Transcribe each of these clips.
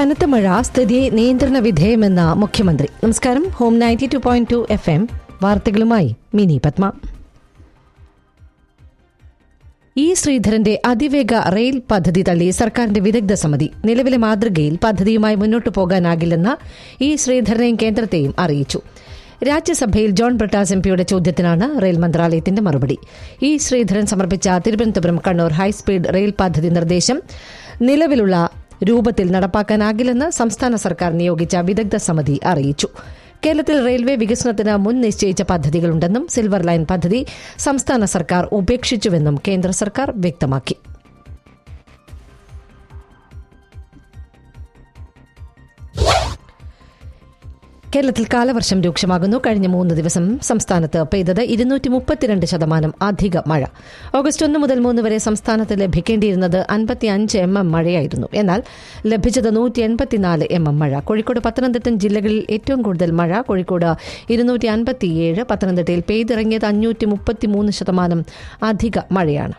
കനത്ത മഴ സ്ഥിതി നിയന്ത്രണ വിധേയമെന്ന മുഖ്യമന്ത്രി. നമസ്കാരം. ഹോം 92.2 FM വാർത്തകളുമായി മിനി പത്മ. ഇ ശ്രീധരന്റെ അതിവേഗ റെയിൽ പദ്ധതി തള്ളി സർക്കാരിന്റെ വിദഗ്ധ സമിതി. നിലവിലെ മാതൃകയിൽ പദ്ധതിയുമായി മുന്നോട്ടു പോകാനാകില്ലെന്ന് ഇ ശ്രീധരനെയും കേന്ദ്രത്തെയും അറിയിച്ചു. രാജ്യസഭയിൽ ജോൺ ബ്രിട്ടാസ് എംപിയുടെ ചോദ്യത്തിനാണ് റെയിൽ മന്ത്രാലയത്തിന്റെ മറുപടി. ഇ ശ്രീധരൻ സമർപ്പിച്ച തിരുവനന്തപുരം കണ്ണൂർ ഹൈസ്പീഡ് റെയിൽ പദ്ധതി നിർദ്ദേശം നിലവിലുള്ള രൂപത്തിൽ നടപ്പാക്കാനാകില്ലെന്ന് സംസ്ഥാന സർക്കാർ നിയോഗിച്ച വിദഗ്ധ സമിതി അറിയിച്ചു. കേരളത്തിൽ റെയിൽവേ വികസനത്തിന് മുൻ നിശ്ചയിച്ച പദ്ധതികളുണ്ടെന്നും സിൽവർ ലൈൻ പദ്ധതി സംസ്ഥാന സർക്കാർ ഉപേക്ഷിച്ചുവെന്നും കേന്ദ്ര സർക്കാർ വ്യക്തമാക്കി. കേരളത്തിൽ കാലവർഷം രൂക്ഷമാകുന്നു. കഴിഞ്ഞ 3 ദിവസം സംസ്ഥാനത്ത് പെയ്തത് 232% അധിക മഴ. ഓഗസ്റ്റ് 1 മുതൽ 3 വരെ സംസ്ഥാനത്ത് ലഭിക്കേണ്ടിയിരുന്നത് 55 mm മഴയായിരുന്നു. എന്നാൽ ലഭിച്ചത് 184 mm മഴ. കോഴിക്കോട്, പത്തനംതിട്ട ജില്ലകളിൽ ഏറ്റവും കൂടുതൽ മഴ. കോഴിക്കോട് 257, പത്തനംതിട്ടയിൽ പെയ്തിറങ്ങിയത് 533% അധിക മഴയാണ്.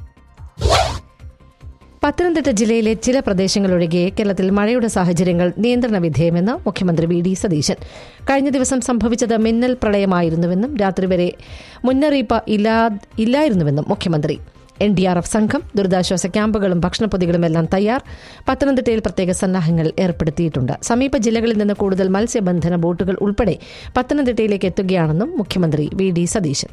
പത്തനംതിട്ട ജില്ലയിലെ ചില പ്രദേശങ്ങളൊഴികെ കേരളത്തിൽ മഴയുടെ സാഹചര്യങ്ങൾ നിയന്ത്രണ വിധേയമെന്ന് മുഖ്യമന്ത്രി വി ഡി സതീശൻ. കഴിഞ്ഞ ദിവസം സംഭവിച്ചത് മിന്നൽ പ്രളയമായിരുന്നുവെന്നും രാത്രി വരെ മുന്നറിയിപ്പ് ഇല്ലായിരുന്നുവെന്നും മുഖ്യമന്ത്രി. NDRF സംഘം, ദുരിതാശ്വാസ ക്യാമ്പുകളും ഭക്ഷണപ്പൊതികളുമെല്ലാം തയ്യാർ. പത്തനംതിട്ടയിൽ പ്രത്യേക സന്നാഹങ്ങൾ ഏർപ്പെടുത്തിയിട്ടുണ്ട്. സമീപ ജില്ലകളിൽ നിന്ന് കൂടുതൽ മത്സ്യബന്ധന ബോട്ടുകൾ ഉൾപ്പെടെ പത്തനംതിട്ടയിലേക്ക് എത്തുകയാണെന്നും മുഖ്യമന്ത്രി വി ഡി സതീശൻ.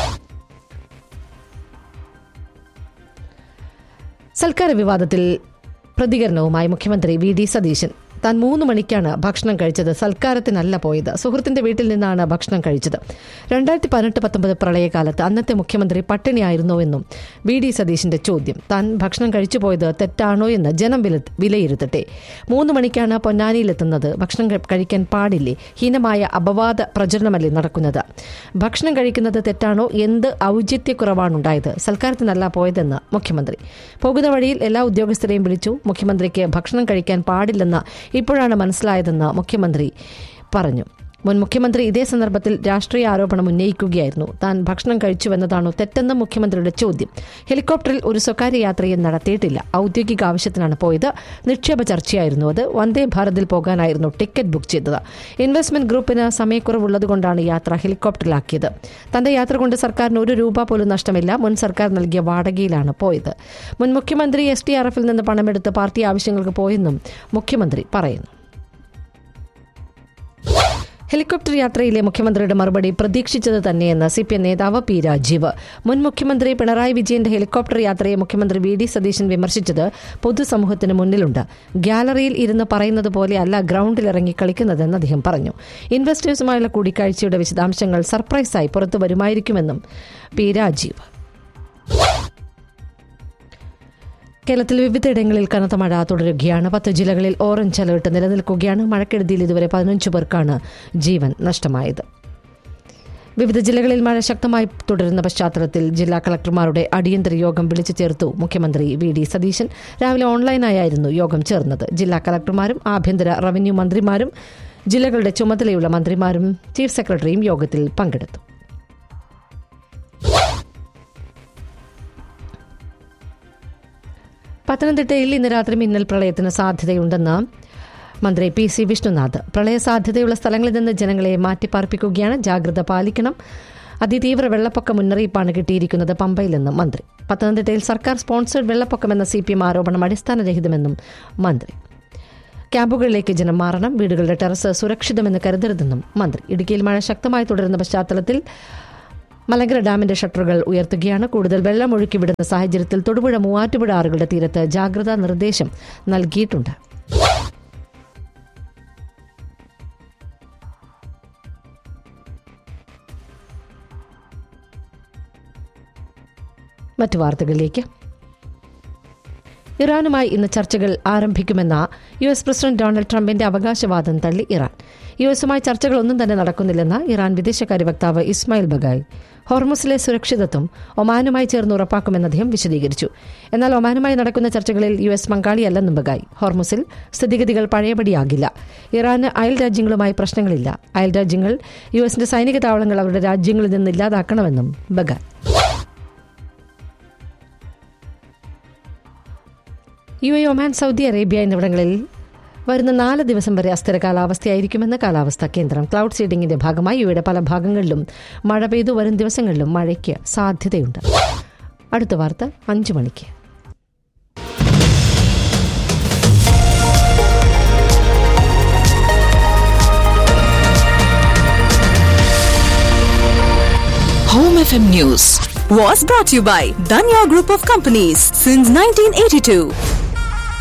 സൽക്കാര വിവാദത്തിൽ പ്രതികരണവുമായി മുഖ്യമന്ത്രി വി ഡി സതീശൻ. താൻ 3 മണിക്കാണ് ഭക്ഷണം കഴിച്ചത്. സൽക്കാരത്തിനല്ല പോയത്. സുഹൃത്തിന്റെ വീട്ടിൽ നിന്നാണ് ഭക്ഷണം കഴിച്ചത്. 2018-19 പ്രളയകാലത്ത് അന്നത്തെ മുഖ്യമന്ത്രി പട്ടിണിയായിരുന്നോവെന്നും വി ഡി സതീശന്റെ ചോദ്യം. താൻ ഭക്ഷണം കഴിച്ചു പോയത് തെറ്റാണോ എന്ന് ജനം വിലയിരുത്തട്ടെ. 3 മണിക്കാണ് പൊന്നാനിയിലെത്തുന്നത്. ഭക്ഷണം കഴിക്കാൻ പാടില്ലേ? ഹീനമായ അപവാദ പ്രചരണമല്ലേ നടക്കുന്നത്? ഭക്ഷണം കഴിക്കുന്നത് തെറ്റാണോ? എന്ത് ഔചിത്യക്കുറവാണുണ്ടായത്? സൽക്കാരത്തിനല്ല പോയതെന്ന് മുഖ്യമന്ത്രി. പോകുന്ന വഴിയിൽ എല്ലാ ഉദ്യോഗസ്ഥരെയും വിളിച്ചു. മുഖ്യമന്ത്രിക്ക് ഭക്ഷണം കഴിക്കാൻ പാടില്ലെന്ന് ഇപ്പോഴാണ് മനസ്സിലായതെന്ന് മുഖ്യമന്ത്രി പറഞ്ഞു. മുൻ മുഖ്യമന്ത്രി ഇതേ സന്ദർഭത്തിൽ രാഷ്ട്രീയ ആരോപണം ഉന്നയിക്കുകയായിരുന്നു. താൻ ഭക്ഷണം കഴിച്ചുവെന്നതാണോ തെറ്റെന്ന് മുഖ്യമന്ത്രിയുടെ ചോദ്യം. ഹെലികോപ്റ്ററിൽ ഒരു സ്വകാര്യ യാത്രയും നടത്തിയിട്ടില്ല. ഔദ്യോഗിക ആവശ്യത്തിനാണ് പോയത്. നിക്ഷേപ ചർച്ചയായിരുന്നു അത്. വന്ദേ ഭാരതിൽ പോകാനായിരുന്നു ടിക്കറ്റ് ബുക്ക് ചെയ്തത്. ഇൻവെസ്റ്റ്മെന്റ് ഗ്രൂപ്പിന് സമയക്കുറവുള്ളതുകൊണ്ടാണ് യാത്ര ഹെലികോപ്റ്ററിലാക്കിയത്. തന്റെ യാത്ര കൊണ്ട് സർക്കാരിന് 1 രൂപ പോലും നഷ്ടമില്ല. മുൻ സർക്കാർ നൽകിയ വാടകയിലാണ് പോയത്. മുൻ മുഖ്യമന്ത്രി SDRFിൽ നിന്ന് പണമെടുത്ത് പാർട്ടി ആവശ്യങ്ങൾക്ക് പോയെന്നും മുഖ്യമന്ത്രി പറയുന്നു. ഹെലികോപ്റ്റർ യാത്രയിലെ മുഖ്യമന്ത്രിയുടെ മറുപടി പ്രതീക്ഷിച്ചത് തന്നെയെന്ന് CPM നേതാവ് പി രാജീവ്. മുൻ മുഖ്യമന്ത്രി പിണറായി വിജയന്റെ ഹെലികോപ്റ്റർ യാത്രയെ മുഖ്യമന്ത്രി വി ഡി സതീശൻ വിമർശിച്ചത് പൊതുസമൂഹത്തിന് മുന്നിലുണ്ട്. ഗ്യാലറിയിൽ ഇരുന്ന് പറയുന്നത് പോലെയല്ല ഗ്രൌണ്ടിലിറങ്ങി കളിക്കുന്നതെന്ന് അദ്ദേഹം പറഞ്ഞു. ഇൻവെസ്റ്റേഴ്സുമായുള്ള കൂടിക്കാഴ്ചയുടെ വിശദാംശങ്ങൾ സർപ്രൈസായി പുറത്തു വരുമായിരിക്കുമെന്നും പി രാജീവ്. കേരളത്തിൽ വിവിധയിടങ്ങളിൽ കനത്ത മഴ തുടരുകയാണ്. 10 ജില്ലകളിൽ ഓറഞ്ച് അലർട്ട് നിലനിൽക്കുകയാണ്. മഴക്കെടുതിയിൽ ഇതുവരെ 15 പേർക്കാണ് ജീവൻ നഷ്ടമായത്. വിവിധ ജില്ലകളിൽ മഴ ശക്തമായി തുടരുന്ന പശ്ചാത്തലത്തിൽ ജില്ലാ കളക്ടർമാരുടെ അടിയന്തര യോഗം വിളിച്ചു ചേർത്തു മുഖ്യമന്ത്രി വി ഡി സതീശൻ. രാവിലെ ഓൺലൈനായായിരുന്നു യോഗം ചേർന്നത്. ജില്ലാ കളക്ടർമാരും ആഭ്യന്തര റവന്യൂ മന്ത്രിമാരും ജില്ലകളുടെ ചുമതലയുള്ള മന്ത്രിമാരും ചീഫ് സെക്രട്ടറിയും യോഗത്തിൽ പങ്കെടുത്തു. പത്തനംതിട്ടയിൽ ഇന്ന് രാത്രി മിന്നൽ പ്രളയത്തിന് സാധ്യതയുണ്ടെന്ന് മന്ത്രി PC വിഷ്ണുനാഥ്. പ്രളയ സാധ്യതയുള്ള സ്ഥലങ്ങളിൽ നിന്ന് ജനങ്ങളെ മാറ്റിപ്പാർപ്പിക്കുകയാണ്. ജാഗ്രത പാലിക്കണം. അതിതീവ്ര വെള്ളപ്പൊക്ക മുന്നറിയിപ്പാണ് കിട്ടിയിരിക്കുന്നത് പമ്പയിലെന്നും മന്ത്രി. പത്തനംതിട്ടയിൽ സർക്കാർ സ്പോൺസേഡ് വെള്ളപ്പൊക്കമെന്ന CPM ആരോപണം അടിസ്ഥാനരഹിതമെന്നും മന്ത്രി. ക്യാമ്പുകളിലേക്ക് ജനം മാറണം. വീടുകളുടെ ടെറസ് സുരക്ഷിതമെന്ന് കരുതരുതെന്നും മന്ത്രി. ഇടുക്കിയിൽ മഴ ശക്തമായി തുടരുന്ന പശ്ചാത്തലത്തിൽ മലങ്കര ഡാമിന്റെ ഷട്ടറുകൾ ഉയർത്തുകയാണ്. കൂടുതൽ വെള്ളം ഒഴുക്കിവിടുന്ന സാഹചര്യത്തിൽ തൊടുപുഴ, മൂവാറ്റുപുഴ ആറുകളുടെ തീരത്ത് ജാഗ്രതാ നിർദ്ദേശം നൽകിയിട്ടുണ്ട്. മറ്റു വാർത്തകളിലേക്ക്. ഇറാനുമായി ഇന്ന് ചർച്ചകൾ ആരംഭിക്കുമെന്ന US പ്രസിഡന്റ് ഡൊണാൾഡ് ട്രംപിന്റെ അവകാശവാദം തള്ളി ഇറാൻ. യുഎസുമായി ചർച്ചകളൊന്നും തന്നെ നടക്കുന്നില്ലെന്ന് ഇറാൻ വിദേശകാര്യ വക്താവ് ഇസ്മായിൽ ബഗായി. ഹോർമുസിലെ സുരക്ഷിതത്വം ഒമാനുമായി ചേർന്ന് ഉറപ്പാക്കുമെന്ന് അദ്ദേഹം വിശദീകരിച്ചു. എന്നാൽ ഒമാനുമായി നടക്കുന്ന ചർച്ചകളിൽ US പങ്കാളിയല്ലെന്നും ബഗായി. ഹോർമുസിൽ സ്ഥിതിഗതികൾ പഴയപടിയാകില്ല. ഇറാന് അയൽ രാജ്യങ്ങളുമായി പ്രശ്നങ്ങളില്ല. അയൽ രാജ്യങ്ങൾ USന്റെ സൈനിക താവളങ്ങൾ അവരുടെ രാജ്യങ്ങളിൽ നിന്ന് ഇല്ലാതാക്കണമെന്നും ബഗായി. UAE, ഒമാൻ, സൗദി അറേബ്യ എന്നിവിടങ്ങളിൽ വരുന്ന 4 ദിവസം വരെ അസ്ഥിര കാലാവസ്ഥയായിരിക്കുമെന്ന് കാലാവസ്ഥാ കേന്ദ്രം. ക്ലൗഡ് സീഡിംഗിന്റെ ഭാഗമായി ഇവയുടെ പല ഭാഗങ്ങളിലും മഴ പെയ്തു. വരും ദിവസങ്ങളിലും മഴയ്ക്ക് സാധ്യതയുണ്ട്. അടുത്ത വാർത്ത 5 മണിക്ക്. Home FM News was brought to you by Danya Group of Companies since 1982.